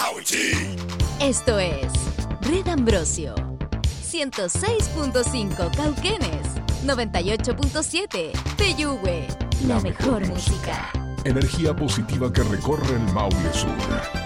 Esto es Red Ambrosio. 106.5 Cauquenes. 98.7 Peyúgue. La mejor música. Energía positiva que recorre el Maule Sur.